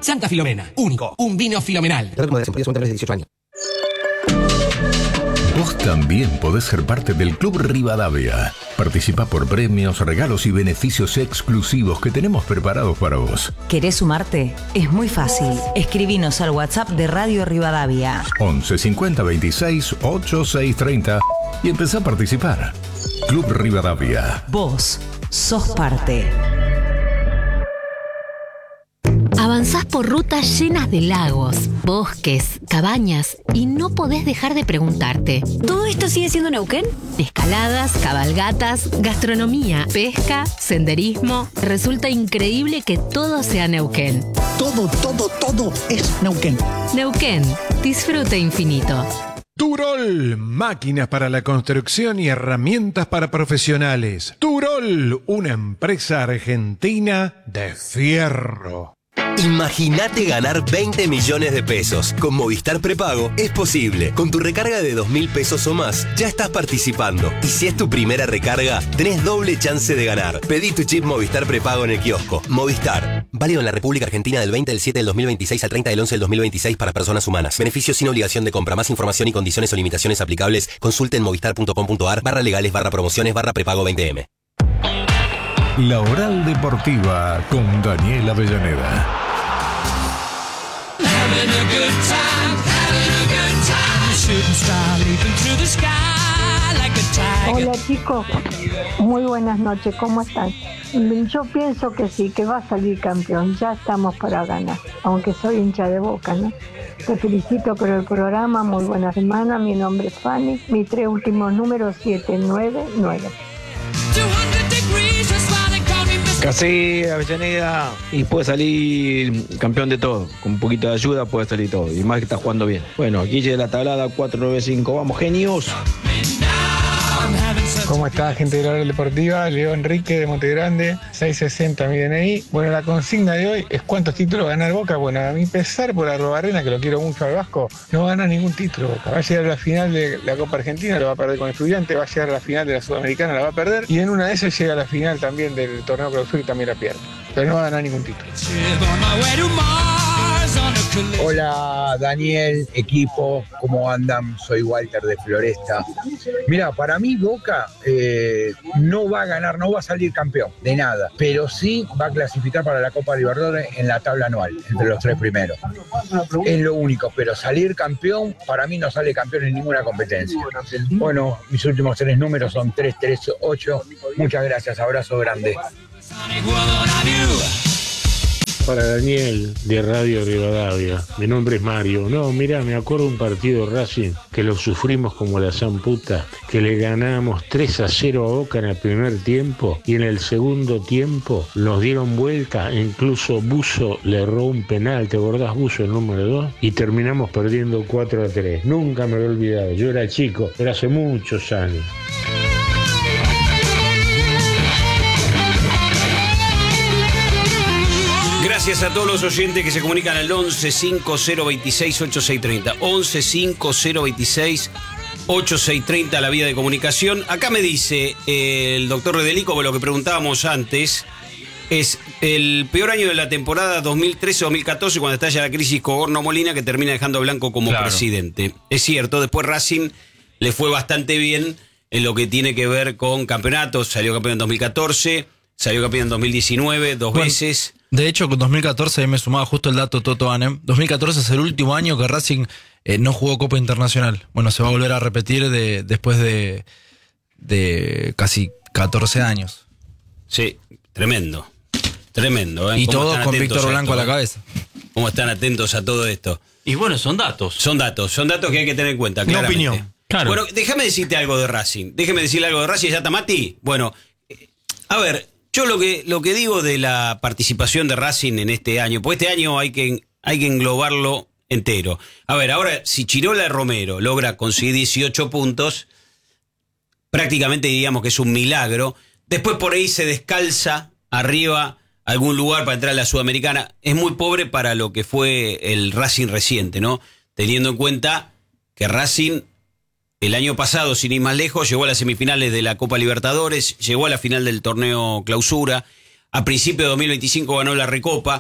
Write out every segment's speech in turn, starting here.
Santa Filomena, único, un vino filomenal. De 18 años. Vos también podés ser parte del Club Rivadavia. Participa por premios, regalos y beneficios exclusivos que tenemos preparados para vos. ¿Querés sumarte? Es muy fácil. Escribinos al WhatsApp de Radio Rivadavia. 11 50 26 86 30 y empezá a participar. Club Rivadavia. Vos sos parte. Avanzás por rutas llenas de lagos, bosques, cabañas y no podés dejar de preguntarte: ¿todo esto sigue siendo Neuquén? Escaladas, cabalgatas, gastronomía, pesca, senderismo. Resulta increíble que todo sea Neuquén. Todo es Neuquén. Neuquén, disfrute infinito. Turol, máquinas para la construcción y herramientas para profesionales. Turol, una empresa argentina de fierro. Imagínate ganar 20 millones de pesos. Con Movistar Prepago es posible. Con tu recarga de 2.000 pesos o más, ya estás participando. Y si es tu primera recarga, tenés doble chance de ganar. Pedí tu chip Movistar Prepago en el kiosco. Movistar. Válido en la República Argentina del 20 del 7 del 2026 al 30 del 11 del 2026 para personas humanas. Beneficios sin obligación de compra. Más información y condiciones o limitaciones aplicables. Consulte en movistar.com.ar/legales/prepago 20M. La Oral Deportiva con Daniel Avellaneda. Hola chicos, muy buenas noches, ¿cómo están? Yo pienso que sí, que va a salir campeón, ya estamos para ganar, aunque soy hincha de Boca, ¿no? Te felicito por el programa, muy buena semana, mi nombre es Fanny, mis 3 últimos números 799. Casi Avellaneda, y puede salir campeón de todo. Con un poquito de ayuda puede salir todo. Y más que está jugando bien. Bueno, aquí llega la tablada 495. Vamos, genios. ¿Cómo está, gente de la Oral Deportiva? Leo Enrique de Montegrande, 660 mi DNI. Bueno, la consigna de hoy es ¿cuántos títulos va a ganar Boca? Bueno, a mí pesar por Arrobarrena, que lo quiero mucho al Vasco, no va a ganar ningún título Boca. Va a llegar a la final de la Copa Argentina, lo va a perder con Estudiantes, va a llegar a la final de la Sudamericana, la va a perder, y en una de esas llega a la final también del Torneo Clausura y también la pierde. Pero no va a ganar ningún título. Hola Daniel, equipo, ¿cómo andan? Soy Walter de Floresta. Mira, para mí Boca no va a ganar, no va a salir campeón de nada, pero sí va a clasificar para la Copa Libertadores en la tabla anual, entre los 3 primeros. Es lo único, pero salir campeón, para mí no sale campeón en ninguna competencia. Bueno, mis últimos 3 números son 338. Muchas gracias, abrazo grande. Para Daniel, de Radio Rivadavia. Mi nombre es Mario. No, mirá, me acuerdo un partido Racing que lo sufrimos como la zamputa, que le ganamos 3-0 a Boca en el primer tiempo y en el segundo tiempo nos dieron vuelta, incluso Buzo le erró un penal, ¿te acordás, Buzo, el número 2? Y terminamos perdiendo 4-3. Nunca me lo he olvidado. Yo era chico, pero hace muchos años. Gracias a todos los oyentes que se comunican al 11 5026 8630. 11 5026 8630, la vía de comunicación. Acá me dice el doctor Redelico, lo que preguntábamos antes, es el peor año de la temporada 2013-2014, cuando estalla la crisis Cogorno-Molina, que termina dejando a Blanco como presidente. Es cierto, después Racing le fue bastante bien en lo que tiene que ver con campeonatos. Salió campeón en 2014, salió campeón en 2019, dos veces. De hecho, con 2014 me sumaba justo el dato Toto Anem. 2014 es el último año que Racing no jugó Copa Internacional. Bueno, se va a volver a repetir después de casi 14 años. Sí, tremendo. Tremendo, ¿eh? Y todo con Víctor Blanco a la cabeza. ¿Cómo están atentos a todo esto? Y bueno, son datos. Son datos que hay que tener en cuenta, claramente. Una opinión. Claro. Bueno, déjame decirte algo de Racing. Déjame decirle algo de Racing, ¿ya está Mati? Bueno, a ver, yo lo que digo de la participación de Racing en este año, pues este año hay que englobarlo entero. A ver, ahora, si Chirola Romero logra conseguir 18 puntos, prácticamente diríamos que es un milagro. Después por ahí se descalza arriba algún lugar para entrar a la Sudamericana. Es muy pobre para lo que fue el Racing reciente, ¿no? Teniendo en cuenta que Racing el año pasado, sin ir más lejos, llegó a las semifinales de la Copa Libertadores, llegó a la final del torneo Clausura, a principio de 2025 ganó la Recopa,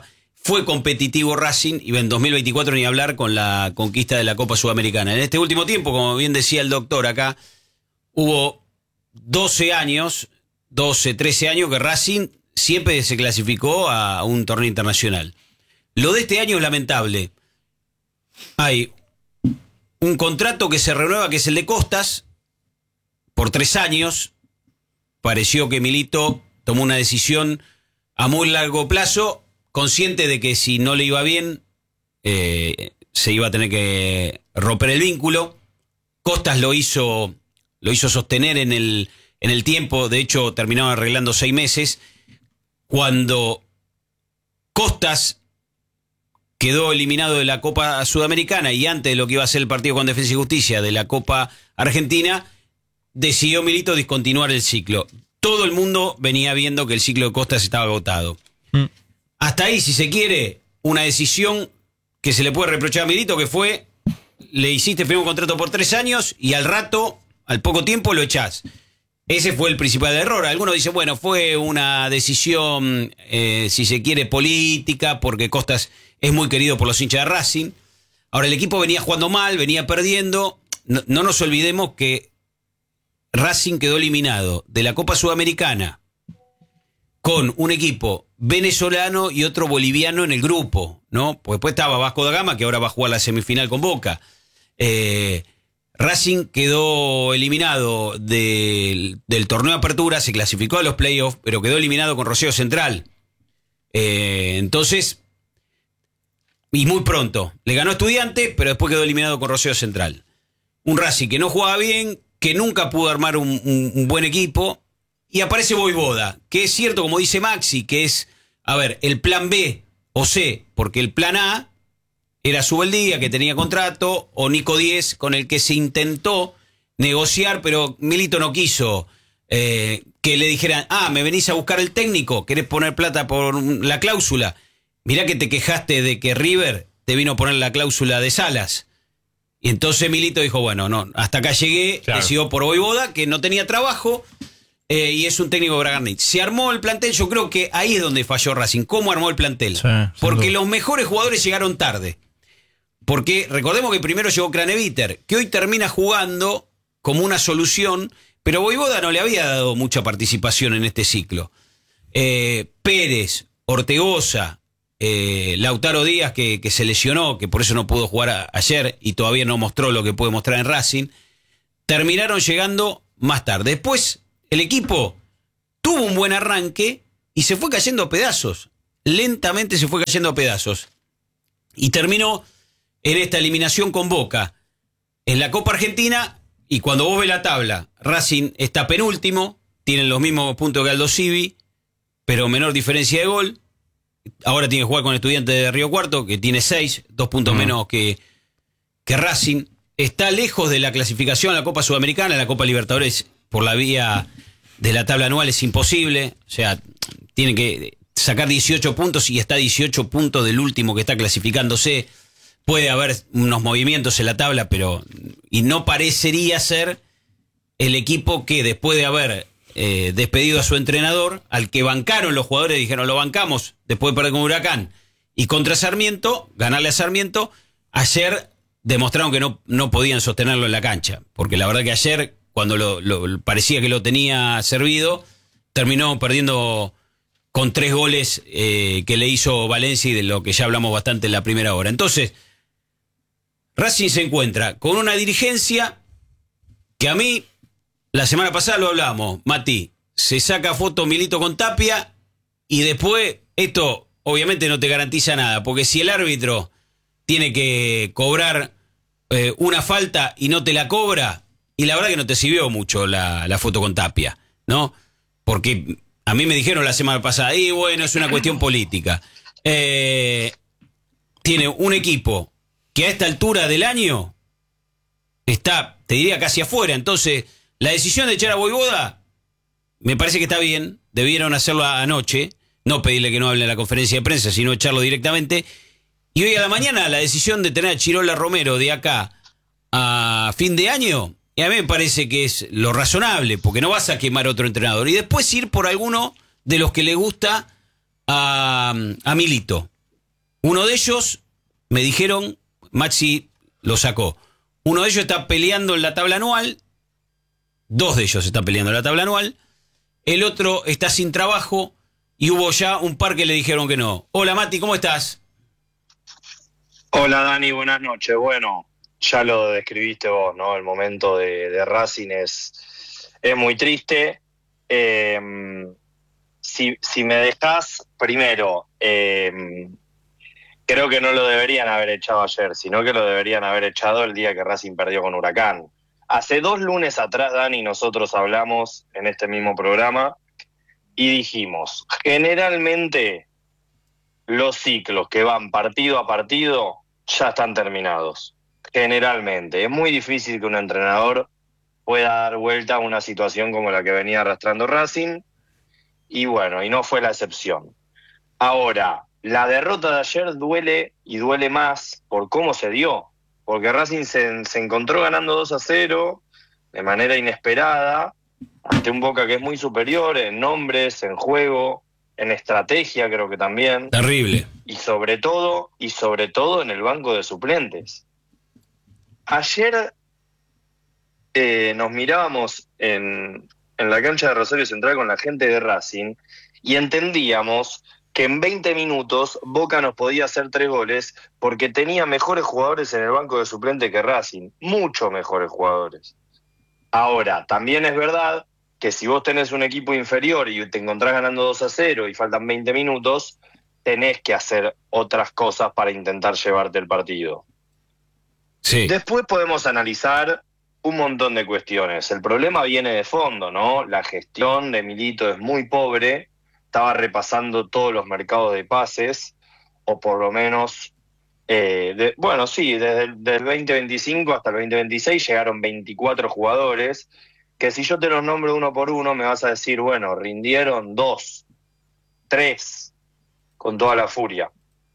fue competitivo Racing, y en 2024 ni hablar con la conquista de la Copa Sudamericana. En este último tiempo, como bien decía el doctor acá, hubo 13 años que Racing siempre se clasificó a un torneo internacional. Lo de este año es lamentable. Hay un contrato que se renueva, que es el de Costas, por 3 años. Pareció que Milito tomó una decisión a muy largo plazo, consciente de que si no le iba bien, se iba a tener que romper el vínculo. Costas lo hizo sostener en el tiempo. De hecho, terminaron arreglando 6 meses. Cuando Costas quedó eliminado de la Copa Sudamericana y antes de lo que iba a ser el partido con Defensa y Justicia de la Copa Argentina, decidió Milito discontinuar el ciclo. Todo el mundo venía viendo que el ciclo de Costas estaba agotado. Hasta ahí, si se quiere, una decisión que se le puede reprochar a Milito, que fue, le hiciste firmar un contrato por 3 años y al poco tiempo lo echás. Ese fue el principal error. Algunos dicen, bueno, fue una decisión, si se quiere, política, porque Costas es muy querido por los hinchas de Racing. Ahora, el equipo venía jugando mal, venía perdiendo. No nos olvidemos que Racing quedó eliminado de la Copa Sudamericana con un equipo venezolano y otro boliviano en el grupo, ¿no? Pues después estaba Vasco da Gama, que ahora va a jugar la semifinal con Boca. Racing quedó eliminado del torneo de apertura, se clasificó a los playoffs, pero quedó eliminado con Rosario Central. Entonces, y muy pronto, le ganó a Estudiantes, pero después quedó eliminado con Rosario Central. Un Racing que no jugaba bien, que nunca pudo armar un buen equipo, y aparece Voivoda, que es cierto, como dice Maxi, que es, el plan B o C, porque el plan A era Subeldía, que tenía contrato, o Nico Díez, con el que se intentó negociar, pero Milito no quiso que le dijeran, me venís a buscar el técnico, querés poner plata por la cláusula. Mirá que te quejaste de que River te vino a poner la cláusula de Salas. Y entonces Milito dijo, bueno, no, hasta acá llegué, claro. Decidió por Voivoda, que no tenía trabajo, y es un técnico Bragarnik. Se armó el plantel, yo creo que ahí es donde falló Racing. ¿Cómo armó el plantel? Sí, porque los mejores jugadores llegaron tarde. Porque recordemos que primero llegó Craneviter, que hoy termina jugando como una solución, pero Voivoda no le había dado mucha participación en este ciclo. Pérez, Ortegoza, Lautaro Díaz, que se lesionó, que por eso no pudo jugar ayer y todavía no mostró lo que puede mostrar en Racing, terminaron llegando más tarde. Después el equipo tuvo un buen arranque y se fue cayendo a pedazos. Lentamente se fue cayendo a pedazos. Y terminó en esta eliminación con Boca en la Copa Argentina, y cuando vos ves la tabla, Racing está penúltimo, tienen los mismos puntos que Aldo Civi, pero menor diferencia de gol. Ahora tiene que jugar con Estudiantes de Río Cuarto, que tiene 6, 2 puntos menos que Racing. Está lejos de la clasificación a la Copa Sudamericana, la Copa Libertadores por la vía de la tabla anual es imposible. O sea, tiene que sacar 18 puntos y está 18 puntos del último que está clasificándose. Puede haber unos movimientos en la tabla, y no parecería ser el equipo que después de haber despedido a su entrenador, al que bancaron los jugadores, dijeron lo bancamos después de perder con Huracán, y contra Sarmiento, ganarle a Sarmiento, ayer demostraron que no podían sostenerlo en la cancha, porque la verdad que ayer, cuando parecía que lo tenía servido, terminó perdiendo con 3 goles que le hizo Valencia, y de lo que ya hablamos bastante en la primera hora. Entonces, Racing se encuentra con una dirigencia que a mí, la semana pasada lo hablamos, Mati, se saca foto Milito con Tapia, y después esto obviamente no te garantiza nada, porque si el árbitro tiene que cobrar una falta y no te la cobra, y la verdad que no te sirvió mucho la foto con Tapia, ¿no? Porque a mí me dijeron la semana pasada, y bueno, es una cuestión política. Tiene un equipo que a esta altura del año está, te diría, casi afuera. Entonces, la decisión de echar a Voivoda me parece que está bien. Debieron hacerlo anoche, no pedirle que no hable en la conferencia de prensa, sino echarlo directamente. Y hoy a la mañana la decisión de tener a Chirola Romero de acá a fin de año, y a mí me parece que es lo razonable, porque no vas a quemar otro entrenador. Y después ir por alguno de los que le gusta a Milito. Uno de ellos, me dijeron, Maxi lo sacó. Uno de ellos está peleando en la tabla anual. 2 de ellos están peleando en la tabla anual. El otro está sin trabajo y hubo ya un par que le dijeron que no. Hola Mati, ¿cómo estás? Hola Dani, buenas noches. Bueno, ya lo describiste vos, ¿no? El momento de Racing es muy triste. Si me dejás, primero, creo que no lo deberían haber echado ayer, sino que lo deberían haber echado el día que Racing perdió con Huracán. Hace 2 lunes atrás, Dani, nosotros hablamos en este mismo programa y dijimos, generalmente los ciclos que van partido a partido ya están terminados. Generalmente. Es muy difícil que un entrenador pueda dar vuelta a una situación como la que venía arrastrando Racing. Y bueno, y no fue la excepción. Ahora, la derrota de ayer duele y duele más por cómo se dio. Porque Racing se encontró ganando 2-0 de manera inesperada ante un Boca que es muy superior en nombres, en juego, en estrategia creo que también. Terrible. Y sobre todo en el banco de suplentes. Ayer nos mirábamos en la cancha de Rosario Central con la gente de Racing y entendíamos que en 20 minutos Boca nos podía hacer 3 goles porque tenía mejores jugadores en el banco de suplente que Racing, mucho mejores jugadores. Ahora, también es verdad que si vos tenés un equipo inferior y te encontrás ganando 2-0 y faltan 20 minutos, tenés que hacer otras cosas para intentar llevarte el partido. Sí. Después podemos analizar un montón de cuestiones. El problema viene de fondo, ¿no? La gestión de Milito es muy pobre. Estaba repasando todos los mercados de pases, o por lo menos, desde el 2025 hasta el 2026 llegaron 24 jugadores, que si yo te los nombro uno por uno me vas a decir, bueno, rindieron 2, 3, con toda la furia.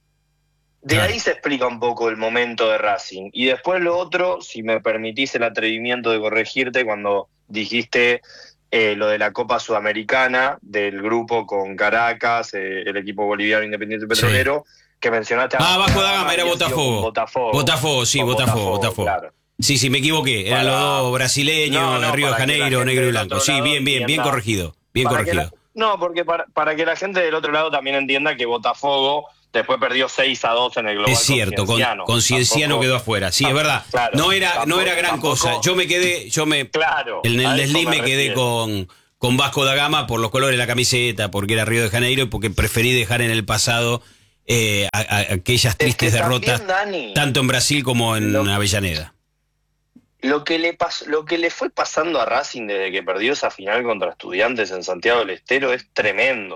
De ahí se explica un poco el momento de Racing. Y después lo otro, si me permitís el atrevimiento de corregirte cuando dijiste lo de la Copa Sudamericana, del grupo con Caracas, el equipo boliviano Independiente Petrolero, que mencionaste. Vasco da Gama, era Botafogo. Botafogo, Botafogo. Claro. Sí, me equivoqué. Eran los dos brasileños, de Río de Janeiro, negro y blanco. Sí, bien corregido. Porque para que la gente del otro lado también entienda que Botafogo después perdió 6-2 en el global. Es cierto, con Cienciano quedó afuera. Sí, es verdad. Claro, no era gran cosa. Yo me quedé, en el desliz me quedé con Vasco da Gama por los colores de la camiseta, porque era Río de Janeiro y porque preferí dejar en el pasado aquellas tristes derrotas, Dani, tanto en Brasil como en Avellaneda. Lo que le fue pasando a Racing desde que perdió esa final contra Estudiantes en Santiago del Estero es tremendo.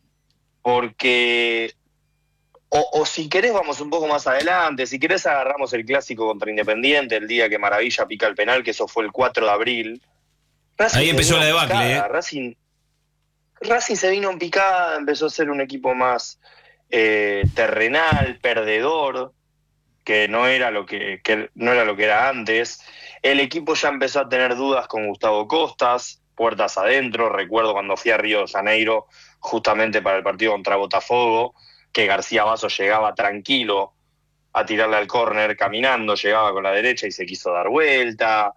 Porque O si querés vamos un poco más adelante, si querés agarramos el clásico contra Independiente, el día que Maravilla pica el penal, que eso fue el 4 de abril. Racing ahí empezó la debacle, Racing se vino en picada, empezó a ser un equipo más terrenal, perdedor, que no era lo que era antes. El equipo ya empezó a tener dudas con Gustavo Costas, puertas adentro. Recuerdo cuando fui a Río de Janeiro, justamente para el partido contra Botafogo, que García Basso llegaba tranquilo a tirarle al córner caminando, llegaba con la derecha y se quiso dar vuelta,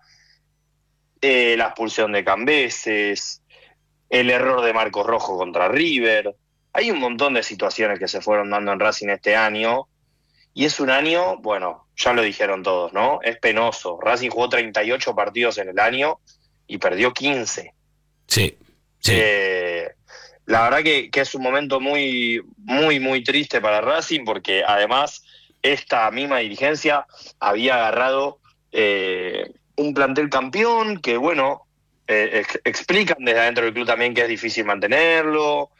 la expulsión de Cambeses, el error de Marcos Rojo contra River. Hay un montón de situaciones que se fueron dando en Racing este año, y es un año, bueno, ya lo dijeron todos, ¿no? Es penoso. Racing jugó 38 partidos en el año y perdió 15. Sí. La verdad que es un momento muy, muy, muy triste para Racing, porque además esta misma dirigencia había agarrado un plantel campeón que, bueno, explican desde adentro del club también que es difícil mantenerlo,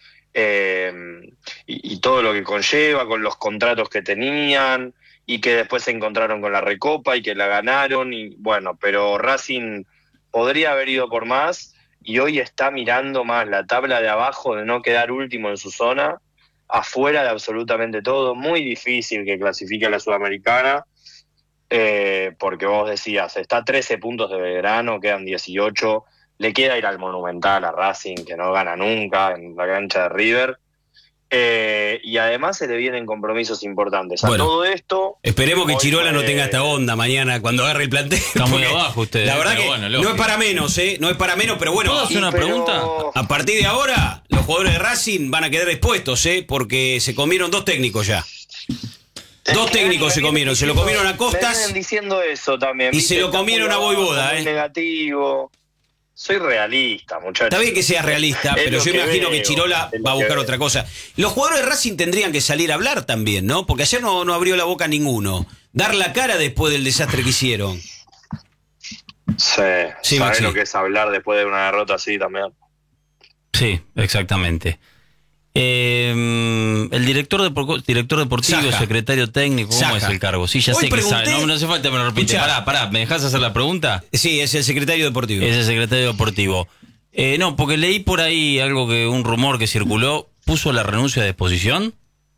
y todo lo que conlleva con los contratos que tenían, y que después se encontraron con la Recopa y que la ganaron, y bueno, pero Racing podría haber ido por más. Y hoy está mirando más la tabla de abajo, de no quedar último en su zona, afuera de absolutamente todo. Muy difícil que clasifique a la Sudamericana, porque vos decías, está a 13 puntos de Belgrano, quedan 18, le queda ir al Monumental a Racing, que no gana nunca en la cancha de River, Y además se le vienen compromisos importantes. A Bueno, todo esto... Esperemos que hoy Chirola no fue- tenga esta onda mañana cuando agarre el plantel. Está muy porque abajo ustedes, La verdad pero que bueno, no lógico. es para menos, no es para menos, pero bueno. ¿Puedo hacer una pregunta? A partir de ahora, los jugadores de Racing van a quedar expuestos, porque se comieron 2 técnicos ya. 2 técnicos se comieron. Se lo comieron a Me Costas vienen diciendo eso también. y ¿viste? se lo Está comieron muy a abajo, Voivoda, muy negativo. Soy realista, muchachos. Está bien que seas realista, Es pero lo yo imagino que veo, Chirola es lo va a que buscar veo. otra cosa. Los jugadores de Racing tendrían que salir a hablar también, ¿no? Porque ayer no abrió la boca ninguno. Dar la cara después del desastre que hicieron. Sí, Sí, ¿sabés Maxi. lo que es hablar después de una derrota así también? Sí, exactamente. El director deportivo, Saja. secretario técnico, ¿cómo Saja. es el cargo? Sí, ya Hoy sé que pregunté- sabe. No hace falta que me lo repite. Escuchá. Pará, ¿me dejás hacer la pregunta? Sí, es el secretario deportivo. Es el secretario deportivo. No, porque leí por ahí algo un rumor que circuló. ¿Puso la renuncia de disposición?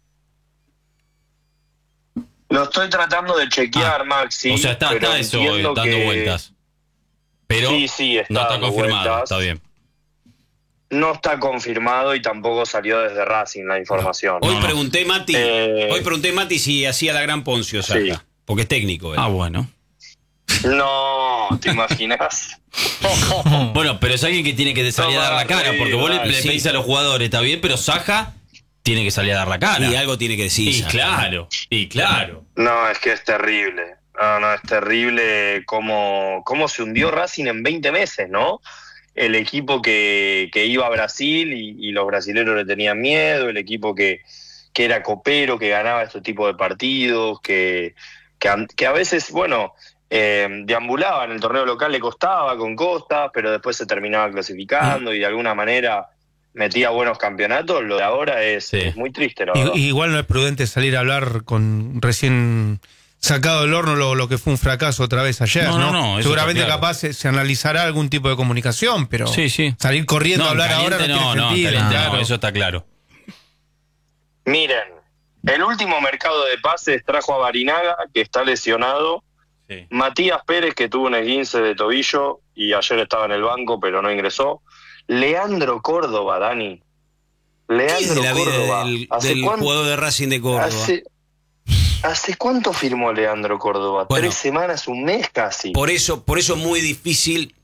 Lo estoy tratando de chequear, Maxi. o sea, está pero eso entiendo dando que- vueltas. Pero Sí, está no está dando confirmado, vueltas. está bien. No está confirmado y tampoco salió desde Racing la información. Hoy pregunté, Mati, si hacía la gran Poncio, Saja, Sí. porque es técnico. Ah, bueno. No, ¿te imaginas? Bueno, pero es alguien que tiene que salir a dar la cara, porque vos le sí. pedís a los jugadores, está bien, pero Saja tiene que salir a dar la cara. Y algo tiene que decir. Y Saja. claro. No, es que es terrible. No, es terrible cómo se hundió Racing en 20 meses, ¿no? El equipo que iba a Brasil y los brasileños le tenían miedo, el equipo que era copero, que ganaba este tipo de partidos, que a veces, bueno, deambulaba en el torneo local, le costaba con Costa, pero después se terminaba clasificando y de alguna manera metía buenos campeonatos. Lo de ahora es muy triste, la verdad. Igual no es prudente salir a hablar con recién sacado del horno lo que fue un fracaso otra vez ayer, ¿no? No, eso seguramente está claro. capaz se analizará algún tipo de comunicación, pero Sí. salir corriendo a hablar ahora no tiene sentido. caliente Claro. no, eso está claro. Miren, el último mercado de pases trajo a Barinaga, que está lesionado, Matías Pérez, que tuvo un esguince de tobillo y ayer estaba en el banco, pero no ingresó, Leandro Córdoba, Dani. ¿Qué es de Leandro la vida Córdoba. del jugador de Racing de Córdoba? ¿Hace cuánto firmó Leandro Córdoba? Bueno. 3 semanas, un mes casi. Por eso muy difícil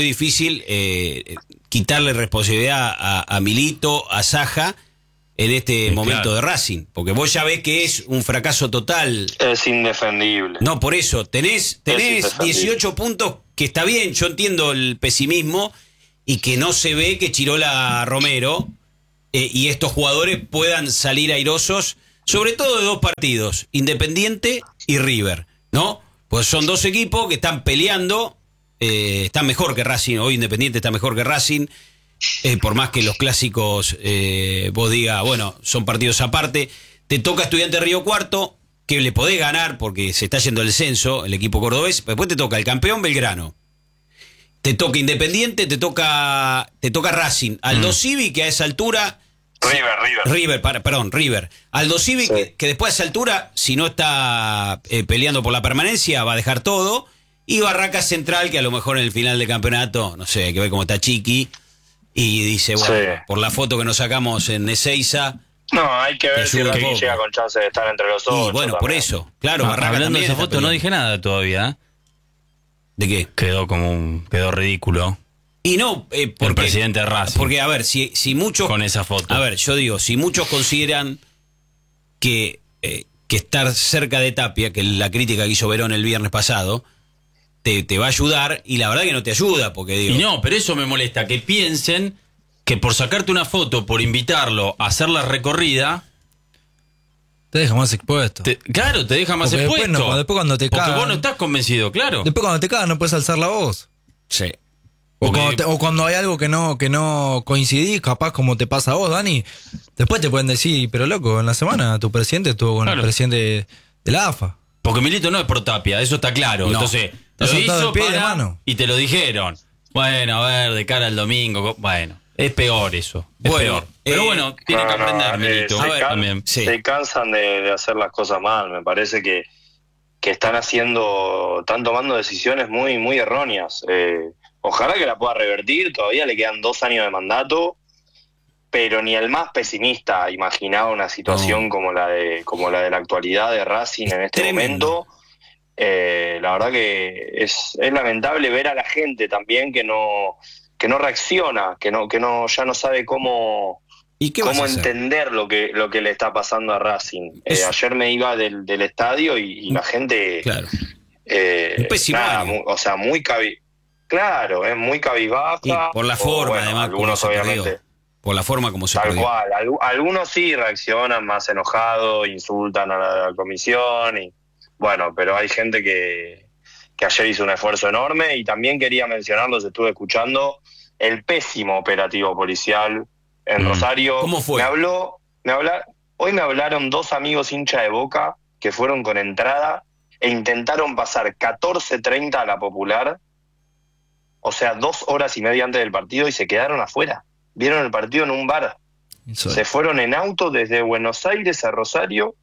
quitarle responsabilidad a Milito, a Saja en este momento claro. de Racing, porque vos ya ves que es un fracaso total. Es indefendible. No, por eso, tenés indefendible. 18 puntos, que está bien, yo entiendo el pesimismo y que no se ve que Chirola Romero y estos jugadores puedan salir airosos, sobre todo de 2 partidos, Independiente y River, ¿no? Pues son 2 equipos que están peleando, están mejor que Racing, hoy Independiente está mejor que Racing, por más que los clásicos vos digas, bueno, son partidos aparte. Te toca Estudiantes Río Cuarto, que le podés ganar porque se está yendo el censo, el equipo cordobés. Después te toca el campeón Belgrano. Te toca Independiente, te toca Racing. Aldo Civi, que a esa altura... River. Aldo Civi, que después a esa altura, si no está peleando por la permanencia, va a dejar todo. Y Barracas Central, que a lo mejor en el final del campeonato, no sé, hay que ver cómo está Chiqui. Y dice, bueno, por la foto que nos sacamos en Ezeiza... No, hay que ver si ayuda Racing poco. llega con chance de estar entre los 8. Y bueno, por eso. Claro, Barracas Hablando de también esa está foto, no peleando. dije nada todavía. ¿De qué? Quedó ridículo. Y no, El presidente de Racing. Porque, a ver, si muchos... Con esa foto. A ver, yo digo, si muchos consideran que estar cerca de Tapia, que la crítica que hizo Verón el viernes pasado, te va a ayudar, y la verdad que no te ayuda, porque digo... Y no, pero eso me molesta, que piensen que por sacarte una foto, por invitarlo a hacer la recorrida... Te deja más expuesto. Claro, te deja más Porque expuesto. después cuando te Porque cagan, vos no estás convencido, claro. Después cuando te cagan no puedes alzar la voz. Sí. O cuando hay algo que no coincidís, capaz como te pasa a vos, Dani, después te pueden decir, pero loco, en la semana tu presidente estuvo con el presidente de la AFA. Porque Milito no es pro Tapia, eso está claro. No. Entonces, Está lo soltado hizo el pie de para- mano. y te lo dijeron. Bueno, a ver, de cara al domingo, bueno, es peor eso. Es Bueno, peor. Pero bueno, tiene que aprender, Milito. También. Se cansan de hacer las cosas mal. Me parece que están tomando decisiones muy, muy erróneas. Ojalá que la pueda revertir. Todavía le quedan 2 años de mandato. pero ni el más pesimista imaginaba una situación como la de la actualidad de Racing en este momento. La verdad que es lamentable ver a la gente también que no reacciona, que ya no sabe cómo entender lo que le está pasando a Racing. Ayer me iba del estadio y la gente un pésimo año. es muy cabizbaja. Y por la forma, además, algunos obviamente. Por la forma como se Tal perdió. cual, algunos sí reaccionan más enojados, insultan a la comisión y bueno, pero hay gente que ayer hizo un esfuerzo enorme y también quería mencionarlos, estuve escuchando el pésimo operativo policial en Rosario. ¿Cómo fue? Hoy me hablaron 2 amigos hincha de Boca que fueron con entrada e intentaron pasar 14:30 a la Popular, o sea, 2 horas y media antes del partido, y se quedaron afuera. Vieron el partido en un bar. Se fueron en auto desde Buenos Aires a Rosario.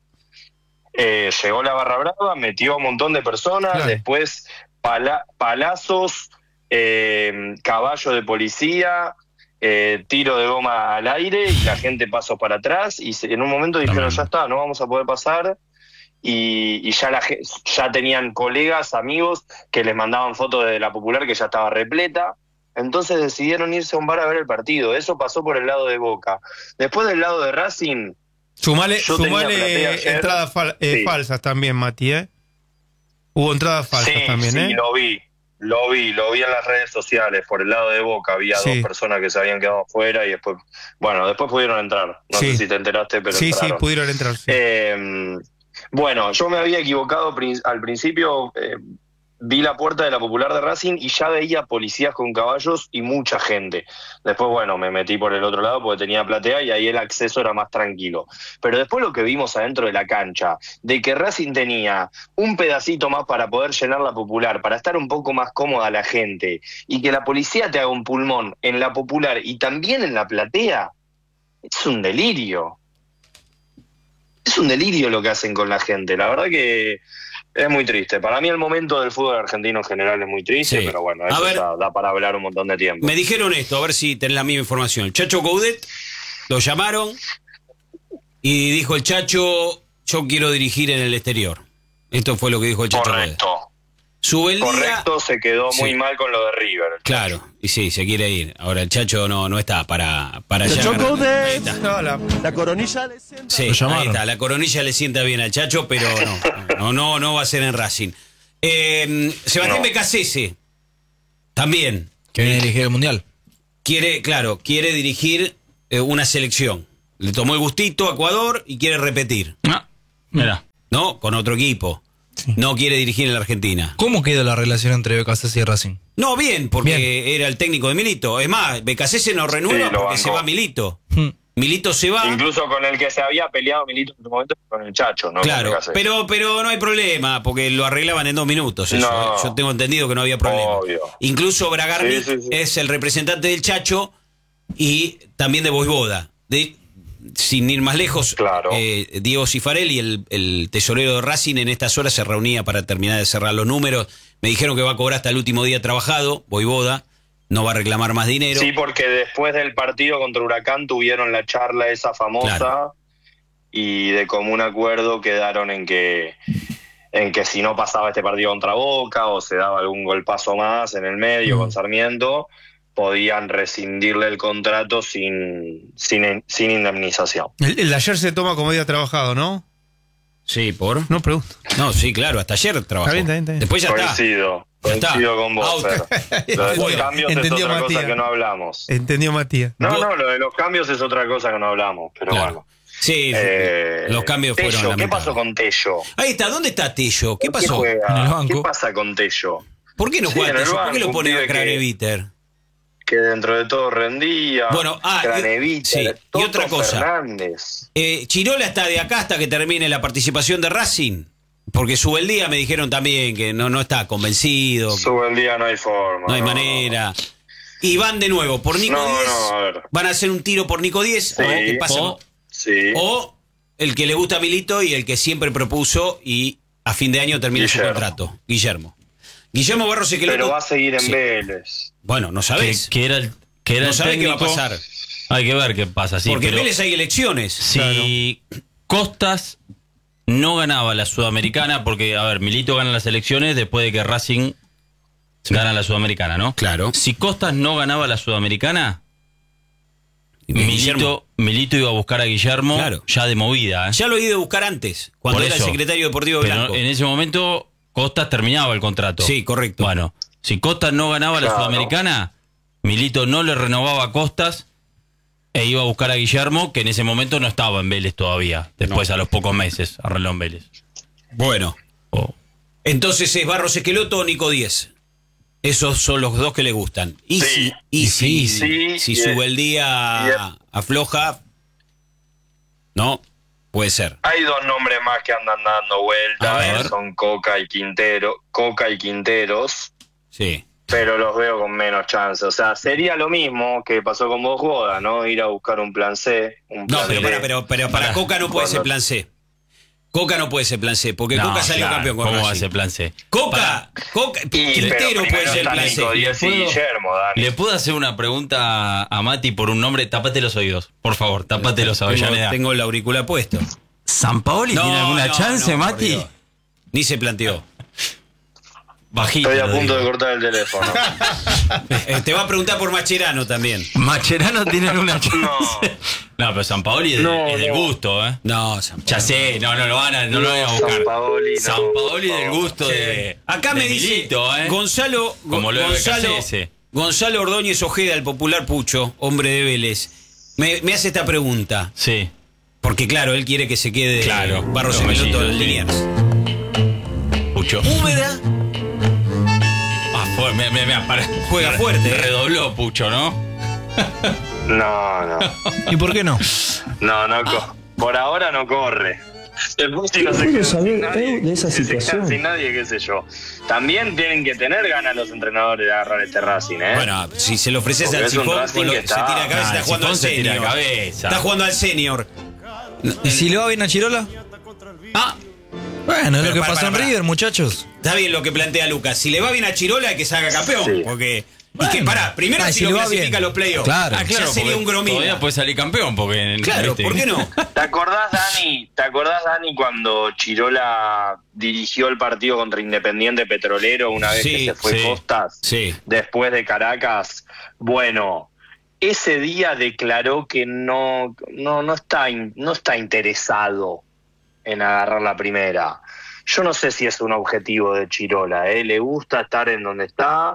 Llegó la barra brava, metió a un montón de personas, después palazos, caballo de policía, tiro de goma al aire y la gente pasó para atrás y en un momento dijeron ya está, no vamos a poder pasar y ya tenían colegas, amigos que les mandaban fotos de la Popular que ya estaba repleta. Entonces decidieron irse a un bar a ver el partido. Eso pasó por el lado de Boca. Después del lado de Racing, Sumale entradas falsas también, Mati, ¿eh? Hubo entradas falsas también, ¿eh? Sí, lo vi en las redes sociales. Por el lado de Boca había 2 personas que se habían quedado afuera y después pudieron entrar. No sé si te enteraste, pero entraron. Sí, pudieron entrar. Sí. Bueno, yo me había equivocado al principio. Vi la puerta de la Popular de Racing y ya veía policías con caballos y mucha gente. Después, bueno, me metí por el otro lado porque tenía platea y ahí el acceso era más tranquilo. Pero después lo que vimos adentro de la cancha, de que Racing tenía un pedacito más para poder llenar la Popular, para estar un poco más cómoda la gente, y que la policía te haga un pulmón en la Popular y también en la platea, es un delirio. Es un delirio lo que hacen con la gente. La verdad que es muy triste. Para mí el momento del fútbol argentino en general es muy triste, pero bueno, eso ya da para hablar un montón de tiempo. Me dijeron esto, a ver si tenés la misma información. El Chacho Coudet lo llamaron y dijo el Chacho, yo quiero dirigir en el exterior. Esto fue lo que dijo el Chacho Coudet. Correcto, se quedó muy mal con lo de River. Claro, y sí, se quiere ir. Ahora el Chacho no está para allá. La coronilla le sienta. Sí, ahí está, la coronilla le sienta bien al Chacho, pero no va a ser en Racing. Sebastián Becasese también. Que viene a dirigir el Mundial. Quiere dirigir una selección. Le tomó el gustito a Ecuador y quiere repetir. Mira. ¿No? Con otro equipo. Sí. No quiere dirigir en la Argentina. ¿Cómo quedó la relación entre Becasese y Racing? No, bien, porque era el técnico de Milito. Es más, Becasese no renueva porque se va Milito. Milito se va. Incluso con el que se había peleado Milito en su momento, con el Chacho, ¿no? Claro, pero no hay problema, porque lo arreglaban en 2 minutos. Eso, no. Yo tengo entendido que no había problema. Obvio. Incluso Bragarnik es el representante del Chacho y también de Voivoda. Sin ir más lejos, Diego Cifarelli, el tesorero de Racing, en estas horas se reunía para terminar de cerrar los números. Me dijeron que va a cobrar hasta el último día trabajado, Voivoda, no va a reclamar más dinero. Sí, porque después del partido contra Huracán tuvieron la charla esa famosa y de común acuerdo quedaron en que si no pasaba este partido contra Boca o se daba algún golpazo más en el medio con Sarmiento, podían rescindirle el contrato sin indemnización. El ayer se toma como día trabajado, ¿no? Sí, ¿por? No pregunto. No, sí, claro, hasta ayer trabajó. Está bien. Después ya Coincido con vos, Fer. Lo de los cambios es otra cosa que no hablamos. Entendió Matías. No, lo de los cambios es otra cosa que no hablamos, pero bueno. Sí, los cambios Tello, fueron ¿qué pasó con Tello? Ahí está, ¿dónde está Tello? ¿Qué pasó? ¿Qué pasa con Tello? ¿Por qué no juega Tello? ¿Por qué lo pone a Craneviter? Que dentro de todo rendía. Bueno, Craneviter, y otra cosa. Fernández. Chirola está de acá hasta que termine la participación de Racing. Porque Subeldía me dijeron también que no está convencido. Subeldía no hay forma. No hay manera. Y van de nuevo por Nico 10. Van a hacer un tiro por Nico 10. O el que le gusta a Milito y el que siempre propuso y a fin de año termina su contrato. Guillermo Barros Esqueloto. Pero va a seguir en Vélez. Bueno, no sabés. Que era el no sabés técnico, qué va a pasar. Hay que ver qué pasa. Sí, porque en pero Vélez hay elecciones. si Costas no ganaba la Sudamericana, porque, a ver, Milito gana las elecciones después de que Racing gana la Sudamericana, ¿no? Claro. Si Costas no ganaba la Sudamericana, Milito iba a buscar a Guillermo ya de movida. Ya lo he ido a buscar antes, cuando Por era eso. el secretario deportivo de Pero Blanco. en ese momento Costas terminaba el contrato. Sí, correcto. Bueno, si Costas no ganaba la Claro. Sudamericana, Milito no le renovaba a Costas e iba a buscar a Guillermo, que en ese momento no estaba en Vélez todavía. Después, a los pocos meses, arregló en Vélez. Bueno. Entonces es Barros Esqueloto o Nico 10. Esos son los dos que le gustan. Y si sube el día, afloja, no, puede ser. Hay dos nombres más que andan dando vueltas, son Coca y Quinteros. Sí. Pero los veo con menos chance. O sea, sería lo mismo que pasó con vos, Joda, ¿no? Ir a buscar un plan C. Pero para Coca no puede ser plan C. Coca no puede ser plan C, porque No, Coca salió claro, campeón con ¿cómo Racing. va a ser plan C? Coca, Quintero puede ser plan C. ¿Le puedo hacer una pregunta a Mati por un nombre? Tápate los oídos, por favor, tápate los Avellaneda. Tengo el auricular puesto. ¿Sampaoli tiene alguna chance, Mati? por Dios. Ni se planteó. Bajito. Estoy a punto de cortar el teléfono. Te va a preguntar por Macherano también. ¿Macherano tiene alguna chance? No, pero Sampaoli es del gusto, ¿eh? No, ya sé, no lo van a buscar. Sampaoli del gusto de. Acá de me dice Milito, ¿eh? Gonzalo Ordóñez Ojeda, el popular Pucho, hombre de Vélez, me hace esta pregunta. Sí. Porque claro, él quiere que se quede Barros los Esqueloto del mellitos, Liniers. Pucho. Úbeda. Juega fuerte. Redobló Pucho, ¿no? No. ¿Y por qué no? No. Por ahora no corre. El Puchi no se queda sin nadie, de esa situación. Sin nadie, qué sé yo. También tienen que tener ganas los entrenadores de agarrar este Racing, ¿eh? Bueno, si se lo ofreces Porque al es un Sifón, Racing que se tira a cabeza, está jugando al se tira a senior. cabeza. Está jugando al senior. ¿Y si le va bien a Chirola? Bueno, es lo que pasó en River, muchachos. Está bien lo que plantea Lucas. Si le va bien a Chirola, hay que salga campeón. Sí. Porque. Bueno, y que primero si lo clasifica a los playoffs. Claro, ya sería un gromina. Todavía puede salir campeón, porque. Claro, ¿por qué no? ¿Te acordás, Dani, cuando Chirola dirigió el partido contra Independiente Petrolero una vez que se fue Costas? Sí. Después de Caracas. Bueno, ese día declaró que no está interesado en agarrar la primera. Yo no sé si es un objetivo de Chirola, le gusta estar en donde está,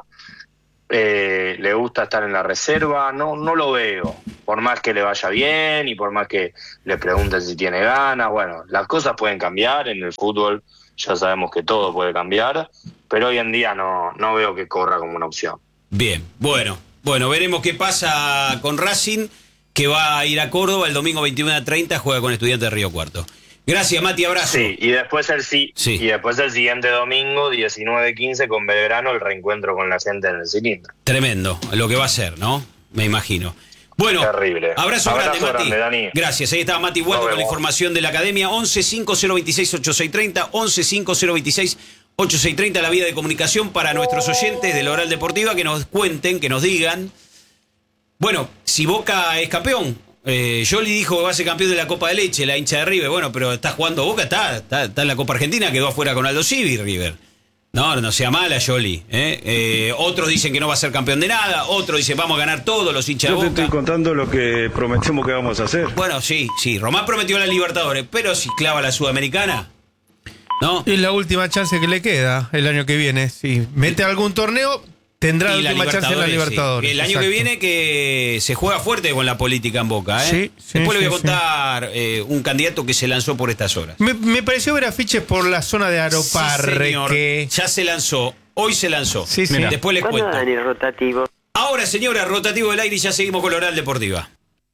le gusta estar en la reserva, no lo veo, por más que le vaya bien y por más que le pregunten si tiene ganas. Bueno, las cosas pueden cambiar en el fútbol, ya sabemos que todo puede cambiar, pero hoy en día no veo que corra como una opción. Bien, bueno, veremos qué pasa con Racing, que va a ir a Córdoba el domingo 21:30, juega con Estudiantes de Río Cuarto. Gracias, Mati, abrazo. Sí, y después el siguiente domingo, 19:15, con Belgrano, el reencuentro con la gente en el cilindro. Tremendo, lo que va a ser, ¿no? Me imagino. Bueno, terrible. Abrazo grande, Mati. Dani. Gracias, ahí estaba Mati Gualdo con la información de la academia. 11-5026-8630, 11-5026-8630, la vía de comunicación para nuestros oyentes de la Oral Deportiva, que nos cuenten, que nos digan. Bueno, si Boca es campeón. Yoli dijo que va a ser campeón de la Copa de Leche, la hincha de River. Bueno, pero está jugando Boca, está en la Copa Argentina, quedó afuera con Aldo Civi, River. No sea mala, Yoli. Otros dicen que no va a ser campeón de nada, otros dicen vamos a ganar todo, los hinchas de Boca. Yo te estoy contando lo que prometemos que vamos a hacer. Bueno, sí, Román prometió la Libertadores, pero si clava la Sudamericana, ¿no? Es la última chance que le queda el año que viene. Si mete algún torneo, tendrá la última chance en la Libertadores. Sí. El año que viene que se juega fuerte con la política en Boca, ¿eh? Sí, Después le voy a contar un candidato que se lanzó por estas horas. Me pareció ver afiches por la zona de Aroparre. Sí, señor. Ya se lanzó. Hoy se lanzó. Sí. Después les cuento. Rotativo? Ahora, señora, rotativo del aire y ya seguimos con la Oral Deportiva.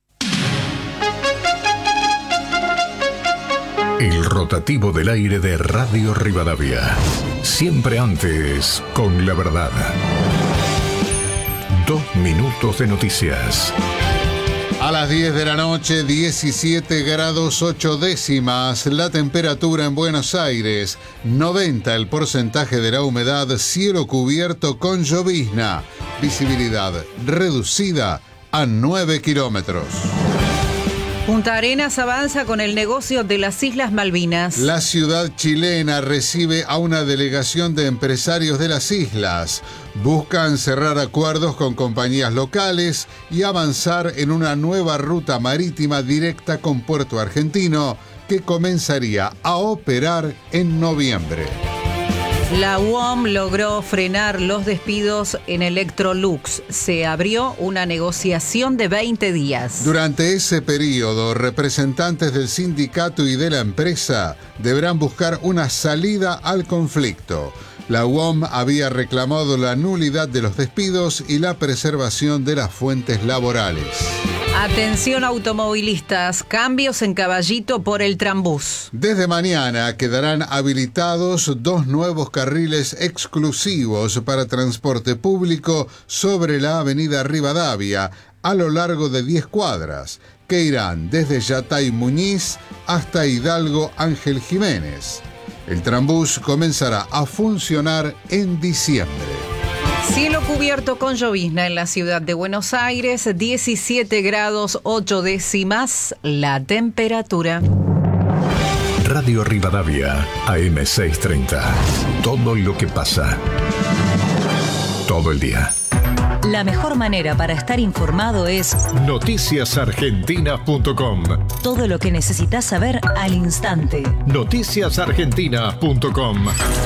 El rotativo del aire de Radio Rivadavia. Siempre antes, con la verdad. 2 minutos de noticias. A las 10 de la noche, 17 grados 8 décimas, la temperatura en Buenos Aires, 90 el porcentaje de la humedad, cielo cubierto con llovizna, visibilidad reducida a 9 kilómetros. Punta Arenas avanza con el negocio de las Islas Malvinas. La ciudad chilena recibe a una delegación de empresarios de las islas. Buscan cerrar acuerdos con compañías locales y avanzar en una nueva ruta marítima directa con Puerto Argentino que comenzaría a operar en noviembre. La UOM logró frenar los despidos en Electrolux. Se abrió una negociación de 20 días. Durante ese periodo, representantes del sindicato y de la empresa deberán buscar una salida al conflicto. La UOM había reclamado la nulidad de los despidos y la preservación de las fuentes laborales. Atención automovilistas, cambios en Caballito por el Trambús. Desde mañana quedarán habilitados 2 nuevos carriles exclusivos para transporte público sobre la avenida Rivadavia a lo largo de 10 cuadras, que irán desde Yatay Muñiz hasta Hidalgo Ángel Jiménez. El Trambús comenzará a funcionar en diciembre. Cielo cubierto con llovizna en la ciudad de Buenos Aires, 17 grados 8 décimas la temperatura. Radio Rivadavia, AM630. Todo lo que pasa. Todo el día. La mejor manera para estar informado es noticiasargentina.com. Todo lo que necesitas saber al instante. Noticiasargentina.com.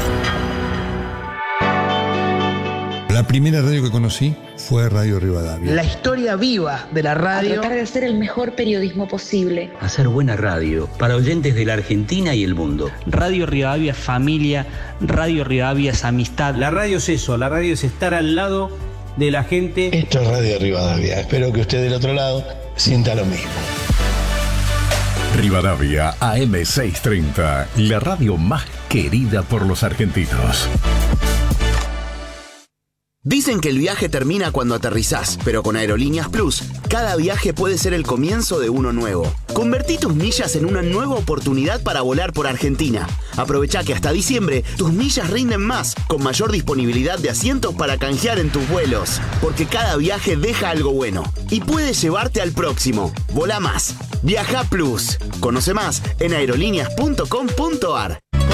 La primera radio que conocí fue Radio Rivadavia. La historia viva de la radio. A tratar de hacer el mejor periodismo posible. Hacer buena radio para oyentes de la Argentina y el mundo. Radio Rivadavia es familia, Radio Rivadavia es amistad. La radio es eso, la radio es estar al lado de la gente. Esto es Radio Rivadavia. Espero que usted del otro lado sienta lo mismo. Rivadavia AM630, la radio más querida por los argentinos. Dicen que el viaje termina cuando aterrizás, pero con Aerolíneas Plus, cada viaje puede ser el comienzo de uno nuevo. Convertí tus millas en una nueva oportunidad para volar por Argentina. Aprovecha que hasta diciembre tus millas rinden más, con mayor disponibilidad de asientos para canjear en tus vuelos. Porque cada viaje deja algo bueno y puede llevarte al próximo. Volá más. Viaja Plus. Conoce más en aerolíneas.com.ar.